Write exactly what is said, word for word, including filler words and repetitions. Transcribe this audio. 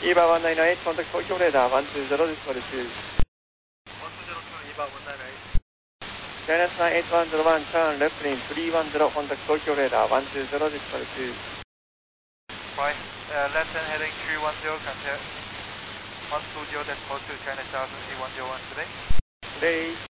E V A one nine eight, contact Tokyo radar one two zero, decimal two. one two zero two, E V A one nine eight. China nine eight one zero one, turn left lane three one zero, contact Tokyo radar one two zero, decimal two. Right, uh, left hand heading three one zero, contact one two zero, decimal two, China Southern E one zero one today. Today.